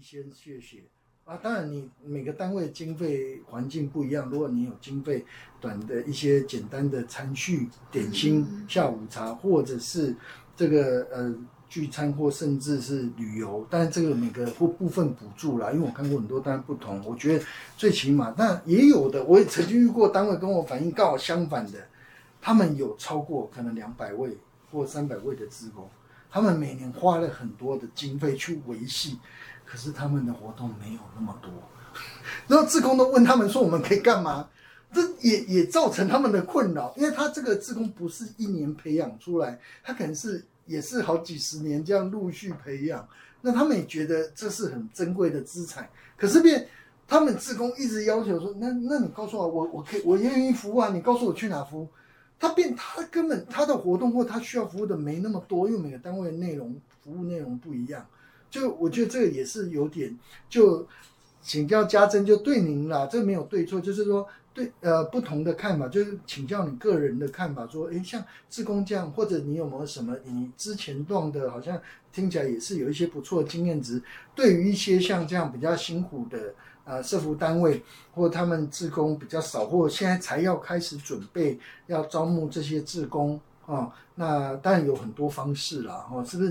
先谢谢。当然你每个单位经费环境不一样，如果你有经费短的一些简单的餐叙、点心、下午茶，或者是这个聚餐或甚至是旅游，但是这个每个或部分补助啦，因为我看过很多单位不同，我觉得最起码，那也有的，我也曾经遇过单位跟我反映刚好相反的，他们有超过可能200位或300位的志工，他们每年花了很多的经费去维系，可是他们的活动没有那么多，然后志工都问他们说我们可以干嘛？这也造成他们的困扰，因为他这个志工不是1年培养出来，他可能也是好几十年这样陆续培养，那他们也觉得这是很珍贵的资产，可是他们志工一直要求说，那你告诉我愿意服务啊，你告诉我去哪服务，他根本他的活动或他需要服务的没那么多，因为每个单位的服务内容不一样，就我觉得这个也是有点就请教家珍，就对您啦，这没有对错，就是说对不同的看法，就是请教你个人的看法，说像志工这样，或者你有没有什么你之前弄的，好像听起来也是有一些不错的经验值，对于一些像这样比较辛苦的社福单位，或他们志工比较少，或现在才要开始准备要招募这些志工那当然有很多方式啦是不是？